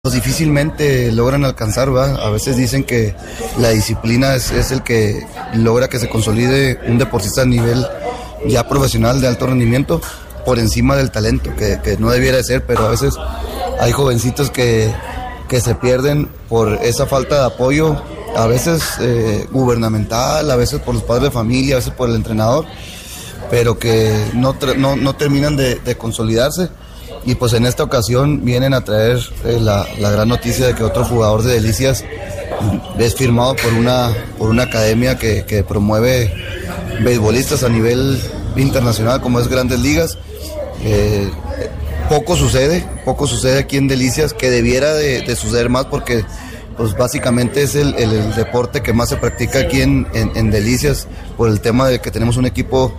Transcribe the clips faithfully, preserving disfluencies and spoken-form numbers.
pues difícilmente logran alcanzar, ¿verdad? A veces dicen que la disciplina es, es el que logra que se consolide un deportista a nivel ya profesional de alto rendimiento por encima del talento, que, que no debiera de ser, pero a veces hay jovencitos que, que se pierden por esa falta de apoyo, a veces eh, gubernamental, a veces por los padres de familia, a veces por el entrenador, pero que no, no, no terminan de, de consolidarse. Y pues en esta ocasión vienen a traer eh, la, la gran noticia de que otro jugador de Delicias es firmado por una, por una academia que, que promueve beisbolistas a nivel internacional como es Grandes Ligas. Eh, poco sucede, poco sucede aquí en Delicias, que debiera de, de suceder más porque pues básicamente es el, el, el deporte que más se practica aquí en, en, en Delicias por el tema de que tenemos un equipo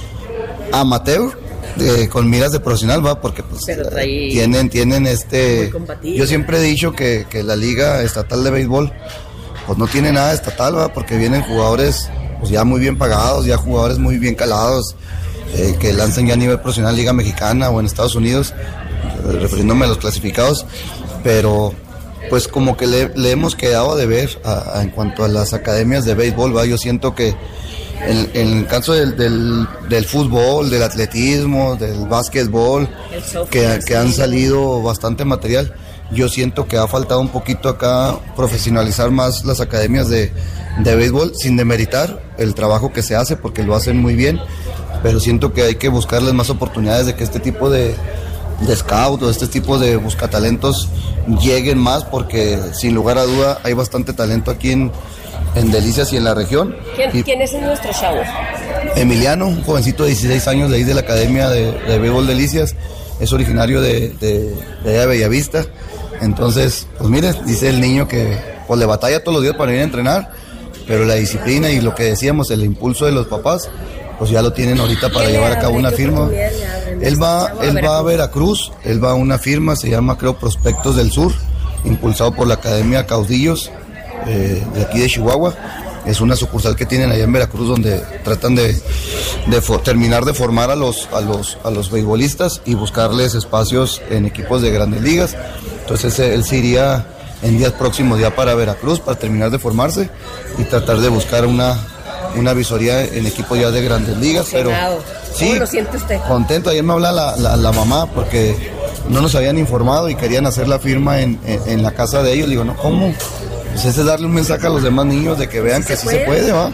amateur. Eh, con miras de profesional, va, porque pues trae... tienen, tienen este, yo siempre he dicho que, que la Liga Estatal de Béisbol pues no tiene nada estatal, va, porque vienen jugadores pues ya muy bien pagados, ya jugadores muy bien calados, eh, que lancen ya a nivel profesional Liga Mexicana o en Estados Unidos, eh, refiriéndome a los clasificados, pero pues como que le, le hemos quedado de ver a, a, en cuanto a las academias de béisbol, va, yo siento que En, en el caso del, del, del fútbol, del atletismo, del básquetbol, que, que han salido bastante material, yo siento que ha faltado un poquito acá profesionalizar más las academias de, de béisbol, sin demeritar el trabajo que se hace, porque lo hacen muy bien, pero siento que hay que buscarles más oportunidades de que este tipo de, de scout o este tipo de buscatalentos lleguen más, porque sin lugar a duda hay bastante talento aquí en en Delicias y en la región. ¿Quién, y ¿quién es nuestro chavo? Emiliano, un jovencito de dieciséis años de ahí de la Academia de, de Béisbol Delicias, es originario de, de, de allá de Bellavista. Entonces, pues mire, dice el niño que pues le batalla todos los días para ir a entrenar, pero la disciplina y lo que decíamos, el impulso de los papás, pues ya lo tienen ahorita para llevar a cabo una firma. Él va, él va a Veracruz, él va a una firma, se llama creo Prospectos del Sur, impulsado por la Academia Caudillos, Eh, de aquí de Chihuahua. Es una sucursal que tienen allá en Veracruz donde tratan de, de for, terminar de formar a los, a los, a los beisbolistas y buscarles espacios en equipos de Grandes Ligas. Entonces él se iría en días próximos ya para Veracruz para terminar de formarse y tratar de buscar una, una visoría en equipos ya de Grandes Ligas. Pero sí, ¿cómo lo siente usted? Contento. Ayer me habla la, la, la mamá porque no nos habían informado y querían hacer la firma en, en, en la casa de ellos. Le digo, no, ¿cómo? Pues ese es darle un mensaje a los demás niños de que vean ¿Sí que sí se puede, va.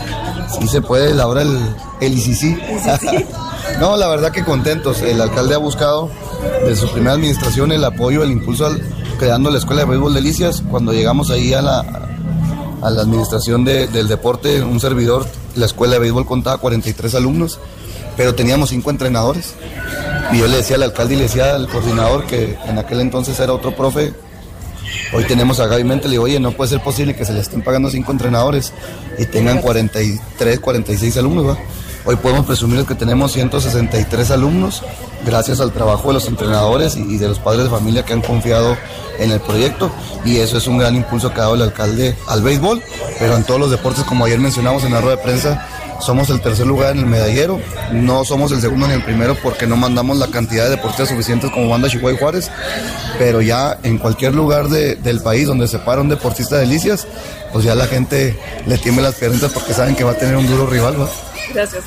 Sí se puede, la hora el, el y sí sí. No, la verdad que contentos. El alcalde ha buscado desde su primera administración el apoyo, el impulso al, creando la Escuela de Béisbol Delicias. Cuando llegamos ahí a la, a la administración de, del deporte, un servidor, la Escuela de Béisbol contaba cuarenta y tres alumnos, pero teníamos cinco entrenadores. Y yo le decía al alcalde y le decía al coordinador, que en aquel entonces era otro profe, hoy tenemos a Gaby Mente, le digo, oye, no puede ser posible que se le estén pagando cinco entrenadores y tengan cuarenta y tres, cuarenta y seis alumnos, ¿va? Hoy podemos presumir que tenemos ciento sesenta y tres alumnos, gracias al trabajo de los entrenadores y de los padres de familia que han confiado en el proyecto, y eso es un gran impulso que ha dado el alcalde al béisbol, pero en todos los deportes, como ayer mencionamos en la rueda de prensa, somos el tercer lugar en el medallero, no somos el segundo ni el primero porque no mandamos la cantidad de deportistas suficientes como manda Chihuahua y Juárez, pero ya en cualquier lugar de, del país donde se para un deportista de Delicias, pues ya la gente le tiembla las piernas porque saben que va a tener un duro rival, ¿va? Gracias.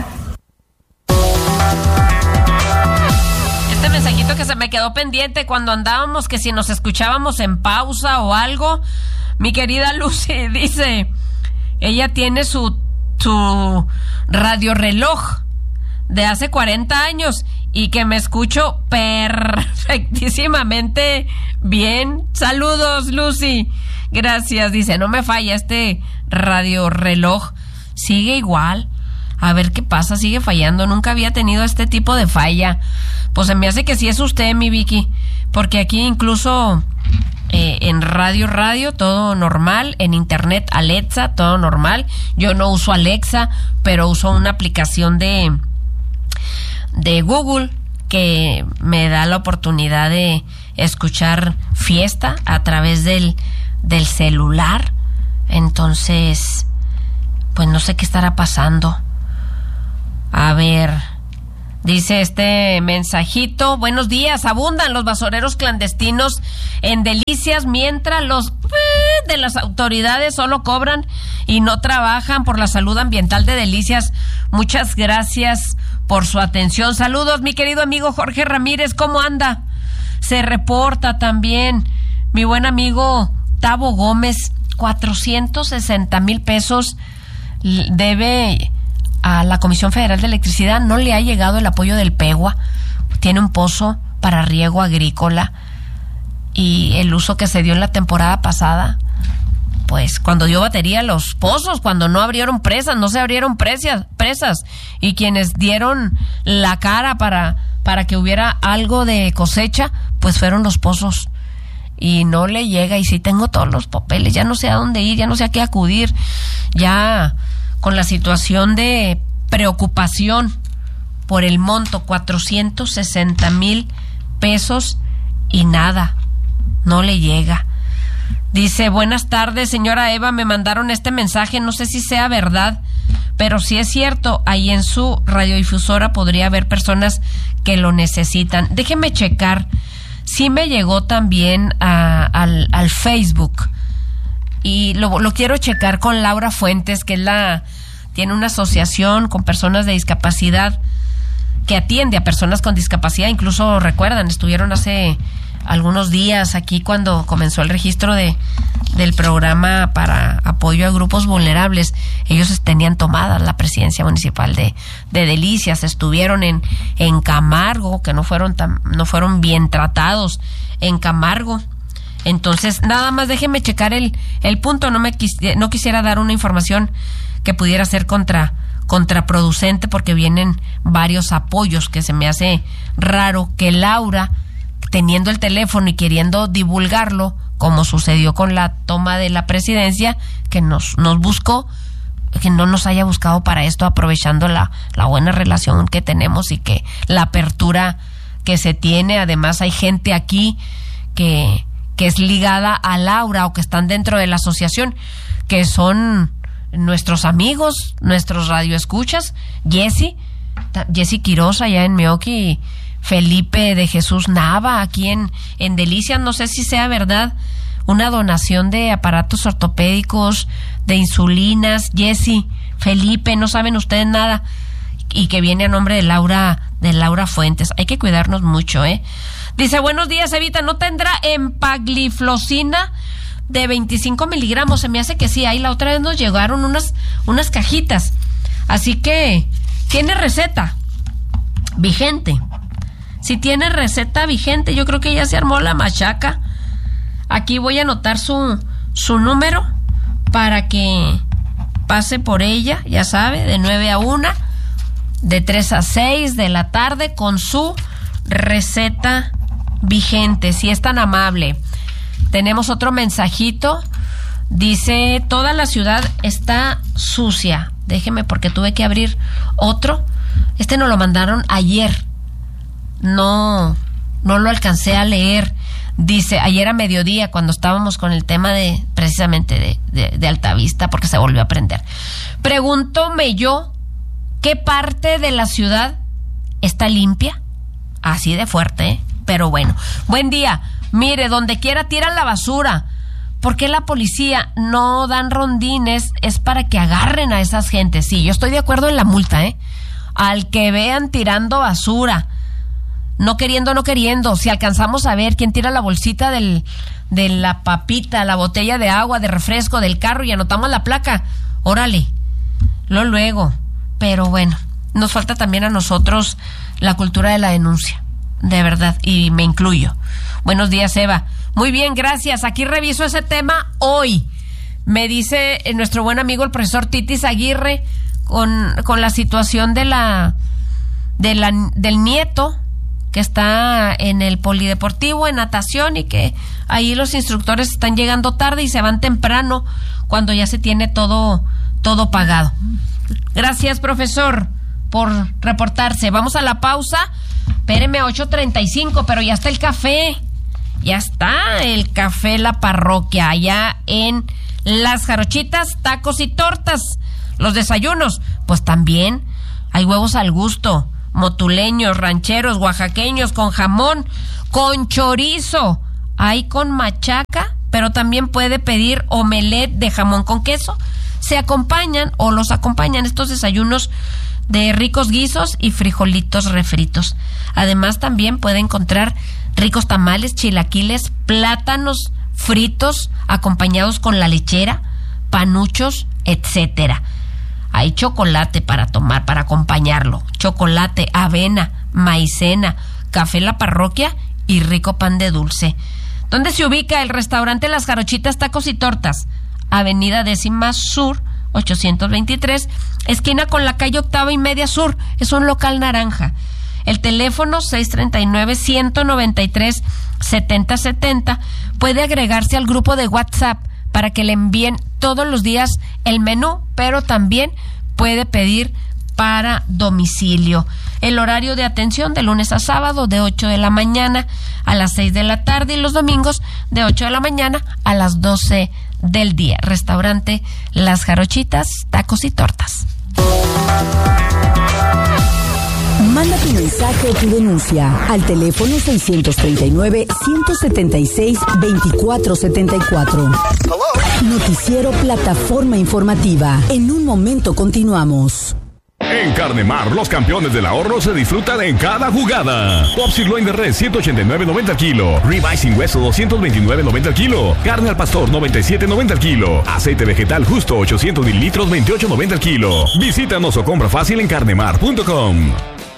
Este mensajito que se me quedó pendiente cuando andábamos, que si nos escuchábamos en pausa o algo, mi querida Lucy dice, ella tiene su su radio reloj de hace cuarenta años y que me escucho perfectísimamente bien. Saludos, Lucy. Gracias. Dice, no me falla este radio reloj. Sigue igual. A ver qué pasa, sigue fallando. Nunca había tenido este tipo de falla. Pues se me hace que sí es usted, mi Vicky, porque aquí incluso Eh, en radio, radio, todo normal. En internet, Alexa, todo normal. Yo no uso Alexa, pero uso una aplicación de, de Google que me da la oportunidad de escuchar Fiesta a través del, del celular. Entonces, pues no sé qué estará pasando. A ver, Dice este mensajito, buenos días, abundan los basureros clandestinos en Delicias, mientras los eh, de las autoridades solo cobran y no trabajan por la salud ambiental de Delicias. Muchas gracias por su atención. Saludos, mi querido amigo Jorge Ramírez, ¿cómo anda? Se reporta también mi buen amigo Tavo Gómez, cuatrocientos sesenta mil pesos debe a la Comisión Federal de Electricidad. No le ha llegado el apoyo del PEGUA. Tiene un pozo para riego agrícola y el uso que se dio en la temporada pasada, pues cuando dio batería a los pozos, cuando no abrieron presas, no se abrieron presas, presas y quienes dieron la cara para, para que hubiera algo de cosecha, pues fueron los pozos. Y no le llega, y sí tengo todos los papeles, ya no sé a dónde ir, ya no sé a qué acudir, ya con la situación de preocupación por el monto, cuatrocientos sesenta mil pesos y nada, no le llega. Dice, buenas tardes, señora Eva, me mandaron este mensaje, no sé si sea verdad, pero si es cierto, ahí en su radiodifusora podría haber personas que lo necesitan. Déjeme checar. Sí me llegó también a, al, al Facebook y lo, lo quiero checar con Laura Fuentes, que es la tiene una asociación con personas de discapacidad que atiende a personas con discapacidad. Incluso recuerdan, estuvieron hace algunos días aquí cuando comenzó el registro de del programa para apoyo a grupos vulnerables. Ellos tenían tomada la presidencia municipal de, de Delicias, estuvieron en, en Camargo, que no fueron tan, no fueron bien tratados en Camargo. Entonces, nada más déjeme checar el, el punto. No me quis, no quisiera dar una información que pudiera ser contra, contraproducente, porque vienen varios apoyos que se me hace raro que Laura, teniendo el teléfono y queriendo divulgarlo, como sucedió con la toma de la presidencia, que nos, nos buscó, que no nos haya buscado para esto, aprovechando la, la buena relación que tenemos y que la apertura que se tiene. Además, hay gente aquí que, que es ligada a Laura o que están dentro de la asociación, que son nuestros amigos, nuestros radioescuchas. Jessy, Jessy Quiroz allá en Meoqui, Felipe de Jesús Nava aquí en, en Delicias, no sé si sea verdad, una donación de aparatos ortopédicos, de insulinas. Jessy, Felipe, no saben ustedes nada, y que viene a nombre de Laura, de Laura Fuentes. Hay que cuidarnos mucho, ¿eh? Dice, buenos días, Evita, ¿no tendrá empagliflozina de veinticinco miligramos? Se me hace que sí, ahí la otra vez nos llegaron unas, unas cajitas, así que tiene receta vigente. Si tiene receta vigente, yo creo que ya se armó la machaca. Aquí voy a anotar su, su número para que pase por ella, ya sabe, de nueve a una, de tres a seis de la tarde, con su receta vigente, si es tan amable. Tenemos otro mensajito. Dice, toda la ciudad está sucia. Déjeme, porque tuve que abrir otro. Este nos lo mandaron ayer. No, no lo alcancé a leer. Dice, ayer a mediodía, cuando estábamos con el tema de, precisamente de, de, de Altavista, porque se volvió a prender. Pregúntome yo, ¿qué parte de la ciudad está limpia? Así de fuerte, ¿eh? Pero bueno. Buen día. Mire, donde quiera tiran la basura. ¿Por qué la policía no dan rondines? Es para que agarren a esas gentes. Sí, yo estoy de acuerdo en la multa, ¿eh? Al que vean tirando basura, no queriendo, no queriendo, si alcanzamos a ver quién tira la bolsita del, de la papita, la botella de agua, de refresco, del carro, y anotamos la placa, órale, lo luego. Pero bueno, nos falta también a nosotros la cultura de la denuncia, de verdad, y me incluyo. Buenos días, Eva. Muy bien, gracias. Aquí reviso ese tema hoy. Me dice nuestro buen amigo el profesor Titis Aguirre con, con la situación de la, de la del nieto que está en el polideportivo, en natación, y que ahí los instructores están llegando tarde y se van temprano cuando ya se tiene todo, todo pagado. Gracias, profesor, por reportarse. Vamos a la pausa. Espéreme, a ocho treinta y cinco, pero ya está el café. Ya está el café La Parroquia, allá en Las Jarochitas, tacos y tortas. Los desayunos, pues también hay huevos al gusto, motuleños, rancheros, oaxaqueños, con jamón, con chorizo, hay con machaca, pero también puede pedir omelette de jamón con queso. Se acompañan o los acompañan estos desayunos de ricos guisos y frijolitos refritos. Además, también puede encontrar ricos tamales, chilaquiles, plátanos fritos acompañados con la lechera, panuchos, etcétera. Hay chocolate para tomar, para acompañarlo. Chocolate, avena, maicena, café La Parroquia y rico pan de dulce. ¿Dónde se ubica el restaurante Las Jarochitas Tacos y Tortas? Avenida Décima Sur, ochocientos veintitrés, esquina con la calle Octava y Media Sur. Es un local naranja. El teléfono seis treinta y nueve, ciento noventa y tres, setenta setenta. Puede agregarse al grupo de WhatsApp para que le envíen todos los días el menú, pero también puede pedir para domicilio. El horario de atención de lunes a sábado de ocho de la mañana a las seis de la tarde y los domingos de ocho de la mañana a las doce del día. Restaurante Las Jarochitas, Tacos y Tortas. Manda tu mensaje o tu denuncia al teléfono seiscientos treinta y nueve, ciento setenta y seis, veinticuatro setenta y cuatro. Noticiero Plataforma Informativa. En un momento continuamos. En Carnemar, los campeones del ahorro se disfrutan en cada jugada. Top sirloin de res ciento ochenta y nueve noventa al kilo. Ribeye sin hueso doscientos veintinueve noventa al kilo. Carne al pastor noventa y siete noventa al kilo. Aceite vegetal justo ochocientos mililitros veintiocho noventa al kilo. Visítanos o compra fácil en carnemar punto com.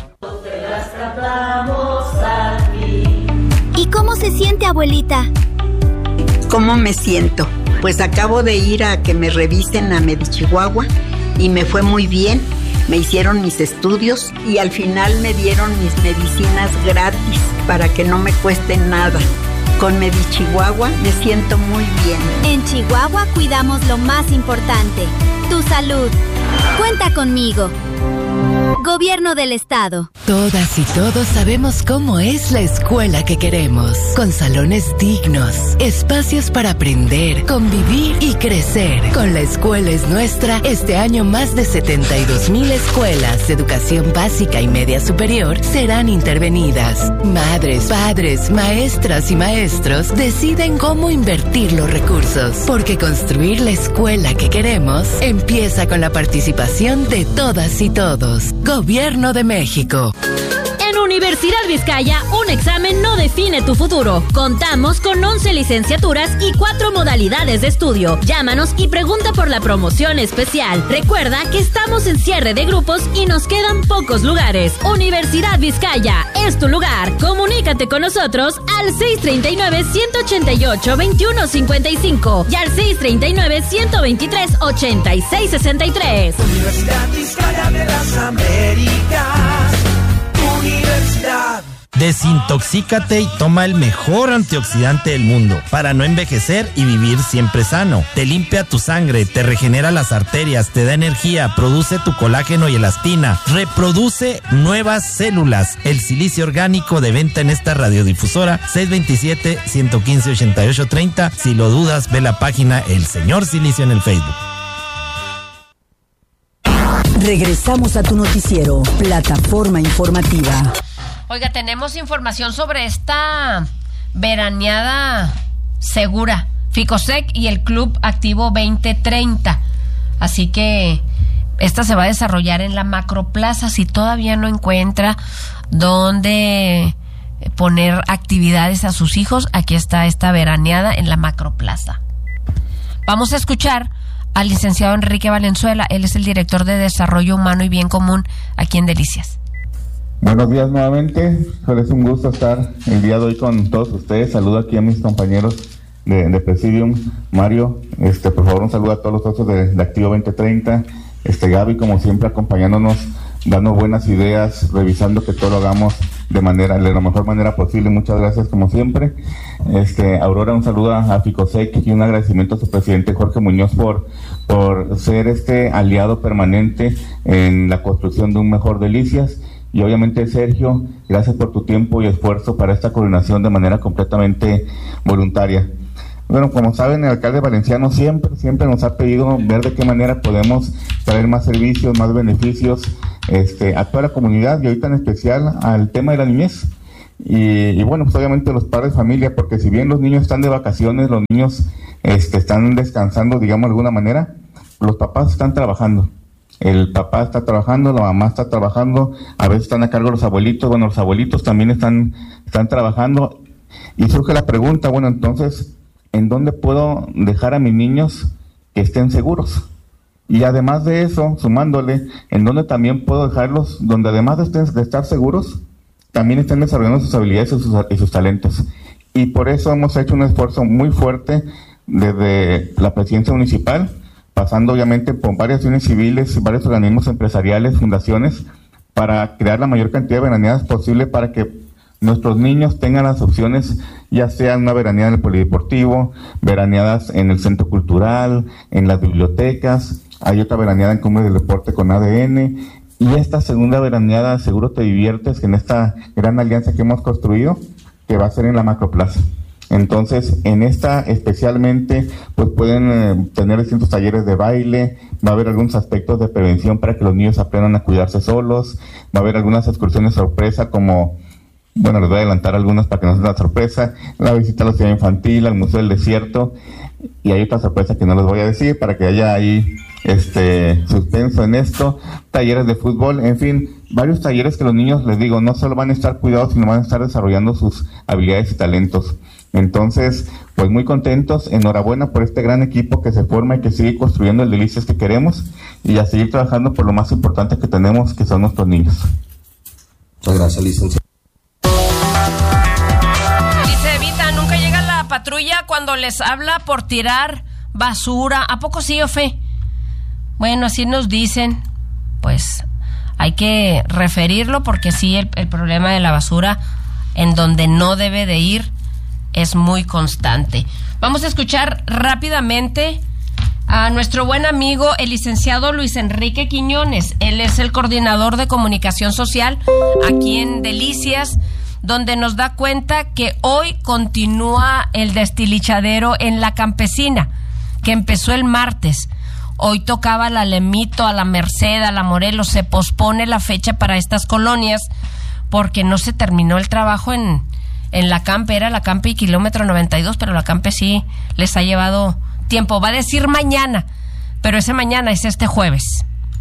¿Y cómo se siente, abuelita? ¿Cómo me siento? Pues acabo de ir a que me revisen a Medichihuahua y me fue muy bien. Me hicieron mis estudios y al final me dieron mis medicinas gratis para que no me cueste nada. Con Medichihuahua me siento muy bien. En Chihuahua cuidamos lo más importante, tu salud. Cuenta conmigo. Gobierno del Estado. Todas y todos sabemos cómo es la escuela que queremos. Con salones dignos, espacios para aprender, convivir y crecer. Con La Escuela es Nuestra, este año más de setenta y dos mil escuelas de educación básica y media superior serán intervenidas. Madres, padres, maestras y maestros deciden cómo invertir los recursos. Porque construir la escuela que queremos empieza con la participación de todas y todos. Gobierno de México. En Universidad Vizcaya, un examen no define tu futuro. Contamos con once licenciaturas y cuatro modalidades de estudio. Llámanos y pregunta por la promoción especial. Recuerda que estamos en cierre de grupos y nos quedan pocos lugares. Universidad Vizcaya es tu lugar. Comunícate con nosotros al seis treinta y nueve, ciento ochenta y ocho, veintiuno cincuenta y cinco y al seis treinta y nueve, ciento veintitrés, ochenta y seis sesenta y tres. Universidad Vizcaya de las Américas. Universidad. Desintoxícate y toma el mejor antioxidante del mundo para no envejecer y vivir siempre sano. Te limpia tu sangre, te regenera las arterias, te da energía, produce tu colágeno y elastina, reproduce nuevas células. El silicio orgánico de venta en esta radiodifusora seis veintisiete, ciento quince, ochenta y ocho treinta. Si lo dudas, ve la página El Señor Silicio en el Facebook. Regresamos a tu noticiero, Plataforma Informativa. Oiga, tenemos información sobre esta veraneada segura, Ficosec y el Club Activo veinte treinta. Así que esta se va a desarrollar en la Macroplaza. Si todavía no encuentra dónde poner actividades a sus hijos, aquí está esta veraneada en la Macroplaza. Vamos a escuchar al licenciado Enrique Valenzuela. Él es el director de Desarrollo Humano y Bien Común aquí en Delicias. Buenos días nuevamente, es un gusto estar el día de hoy con todos ustedes. Saludo aquí a mis compañeros de, de Presidium. Mario, este, por favor un saludo a todos los socios de, de Activo veinte treinta. Este, Gaby, como siempre, acompañándonos, dando buenas ideas, revisando que todo lo hagamos de manera, de la mejor manera posible. Muchas gracias como siempre. Este, Aurora, un saludo a, a Ficosec y un agradecimiento a su presidente Jorge Muñoz por, por ser este aliado permanente en la construcción de un mejor Delicias. Y obviamente, Sergio, gracias por tu tiempo y esfuerzo para esta coordinación de manera completamente voluntaria. Bueno, como saben, el alcalde valenciano siempre, siempre nos ha pedido ver de qué manera podemos traer más servicios, más beneficios este, a toda la comunidad y ahorita en especial al tema de la niñez. Y, y bueno, pues obviamente los padres de familia, porque si bien los niños están de vacaciones, los niños este, están descansando, digamos de alguna manera, los papás están trabajando. El papá está trabajando, la mamá está trabajando, a veces están a cargo los abuelitos, bueno, los abuelitos también están, están trabajando. Y surge la pregunta, bueno, entonces, ¿en dónde puedo dejar a mis niños que estén seguros? Y además de eso, sumándole, ¿en dónde también puedo dejarlos, donde además de, estén, de estar seguros, también estén desarrollando sus habilidades y sus, y sus talentos? Y por eso hemos hecho un esfuerzo muy fuerte desde la presidencia municipal, pasando obviamente por varias acciones civiles, varios organismos empresariales, fundaciones, para crear la mayor cantidad de veraneadas posible para que nuestros niños tengan las opciones, ya sea una veraneada en el polideportivo, veraneadas en el centro cultural, en las bibliotecas, hay otra veraneada en Cumbre del Deporte con A D N, y esta segunda veraneada, Seguro Te Diviertes, que en esta gran alianza que hemos construido, que va a ser en la Macroplaza. Entonces, en esta especialmente, pues pueden eh, tener distintos talleres de baile, va a haber algunos aspectos de prevención para que los niños aprendan a cuidarse solos, va a haber algunas excursiones sorpresa como, bueno, les voy a adelantar algunas para que no sea una sorpresa, la visita a la ciudad infantil, al Museo del Desierto, y hay otra sorpresa que no les voy a decir para que haya ahí este suspenso en esto, talleres de fútbol, en fin, varios talleres que los niños, les digo, no solo van a estar cuidados, sino van a estar desarrollando sus habilidades y talentos. Entonces, pues muy contentos, enhorabuena por este gran equipo que se forma y que sigue construyendo el Delicias que queremos y a seguir trabajando por lo más importante que tenemos, que son nuestros niños. Muchas gracias, licenciado. Dice Evita, nunca llega la patrulla cuando les habla por tirar basura. ¿A poco sí, Ofe? Bueno, así nos dicen. Pues hay que referirlo porque sí, el, el problema de la basura en donde no debe de ir es muy constante. Vamos a escuchar rápidamente a nuestro buen amigo, el licenciado Luis Enrique Quiñones. Él es el coordinador de comunicación social aquí en Delicias, donde nos da cuenta que hoy continúa el destilichadero en La Campesina, que empezó el martes. Hoy tocaba la Lemito, a la Merced, a la Morelos. Se pospone la fecha para estas colonias porque no se terminó el trabajo en... En La Campe, era La Campe y kilómetro noventa y dos, pero La Campe sí les ha llevado tiempo. Va a decir mañana, pero ese mañana es este jueves.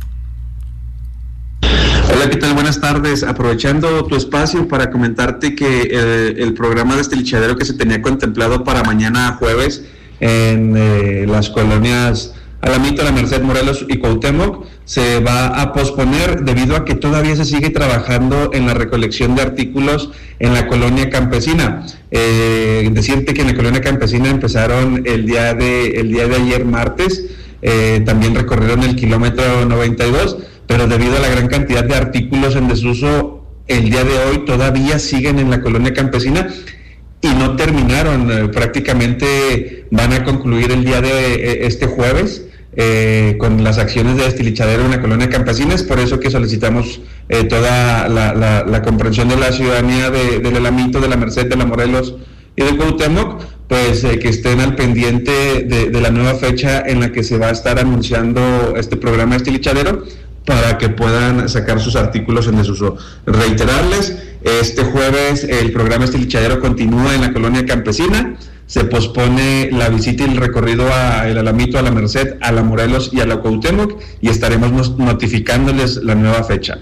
Hola, ¿qué tal? Buenas tardes. Aprovechando tu espacio para comentarte que el, el programa de destilichadero que se tenía contemplado para mañana jueves en eh, las colonias Alamito, La Merced, Morelos y Cuauhtémoc se va a posponer debido a que todavía se sigue trabajando en la recolección de artículos en la colonia campesina. Eh, decirte que en la colonia campesina empezaron el día de el día de ayer martes, eh, también recorrieron el kilómetro noventa y dos, pero debido a la gran cantidad de artículos en desuso, el día de hoy todavía siguen en la colonia campesina y no terminaron, eh, prácticamente van a concluir el día de eh, este jueves eh, con las acciones de destilichadero en la colonia campesina. Es por eso que solicitamos eh, toda la, la, la comprensión de la ciudadanía de, del Alamito, de La Merced, de la Morelos y de Cuauhtémoc, pues eh, que estén al pendiente de, de la nueva fecha en la que se va a estar anunciando este programa de destilichadero, para que puedan sacar sus artículos en desuso. Reiterarles, este jueves el programa destilichadero continúa en la colonia campesina, se pospone la visita y el recorrido a el Alamito, a La Merced, a la Morelos y a la Cuauhtémoc, y estaremos notificándoles la nueva fecha.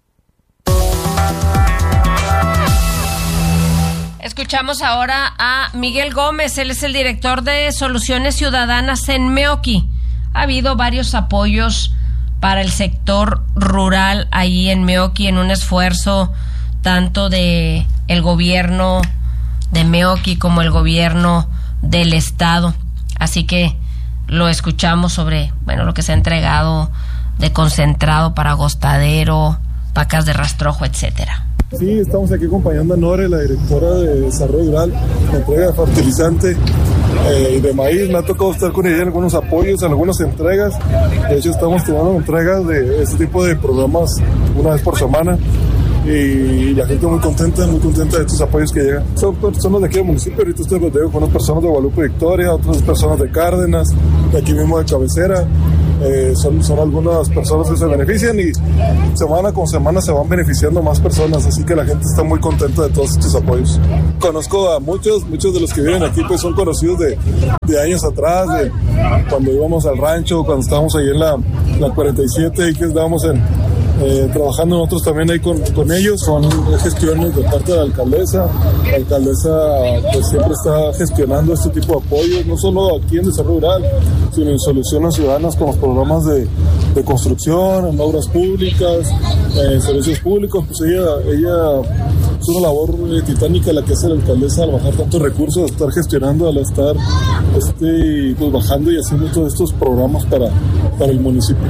Escuchamos ahora a Miguel Gómez, él es el director de Soluciones Ciudadanas en Meoqui. Ha habido varios apoyos para el sector rural ahí en Meoqui, en un esfuerzo tanto de el gobierno de Meoqui como el gobierno del estado. Así que lo escuchamos sobre, bueno, lo que se ha entregado de concentrado para Agostadero, vacas de rastrojo, etcétera. Sí, estamos aquí acompañando a Nore, la directora de Desarrollo Rural, la entrega de fertilizante eh, y de maíz. Me ha tocado estar con ella en algunos apoyos, en algunas entregas. De hecho, estamos teniendo entregas de este tipo de programas una vez por semana. y la gente muy contenta, muy contenta de estos apoyos que llegan. Son personas de aquí del municipio, ahorita estoy con unas personas de Guadalupe Victoria, otras personas de Cárdenas, de aquí mismo de Cabecera. Eh, son, son algunas personas que se benefician y semana con semana se van beneficiando más personas, así que la gente está muy contenta de todos estos apoyos. Conozco a muchos, muchos de los que viven aquí pues son conocidos de, de años atrás, de cuando íbamos al rancho, cuando estábamos ahí en la, la cuarenta y siete y que estábamos en, eh, trabajando nosotros también ahí con, con ellos. Son gestiones de parte de la alcaldesa. La alcaldesa pues siempre está gestionando este tipo de apoyos, no solo aquí en Desarrollo Rural, sino en Soluciones Ciudadanas con los programas de, de construcción, en obras públicas, en servicios públicos. Pues ella, ella es una labor eh, titánica la que hace la alcaldesa al bajar tantos recursos, al estar gestionando, al estar este, pues bajando y haciendo todos estos programas para, para el municipio.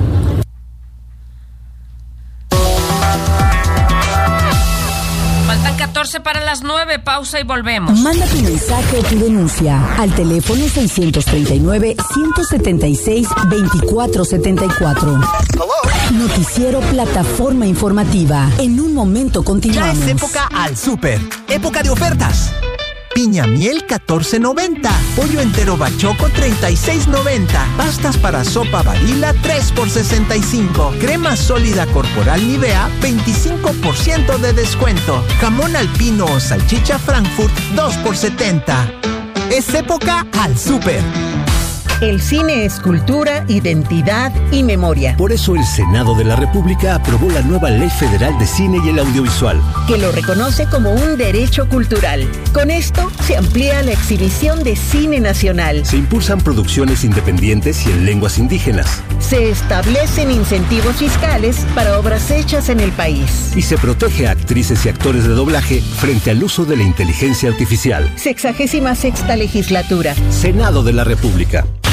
catorce para las nueve, pausa y volvemos. Manda tu mensaje o tu denuncia al teléfono seiscientos treinta y nueve, ciento setenta y seis, veinticuatro setenta y cuatro. Noticiero Plataforma Informativa. En un momento continuamos. Ya es época al súper. Época de ofertas. Piña miel catorce noventa, pollo entero bachoco treinta y seis noventa, pastas para sopa Barilla tres por sesenta y cinco, crema sólida corporal Nivea veinticinco por ciento de descuento, jamón alpino o salchicha Frankfurt dos por setenta. Es época al súper. El cine es cultura, identidad y memoria. Por eso el Senado de la República aprobó la nueva Ley Federal de Cine y el Audiovisual, que lo reconoce como un derecho cultural. Con esto se amplía la exhibición de cine nacional. Se impulsan producciones independientes y en lenguas indígenas. Se establecen incentivos fiscales para obras hechas en el país. Y se protege a actrices y actores de doblaje frente al uso de la inteligencia artificial. Sexagésima sexta legislatura. Senado de la República.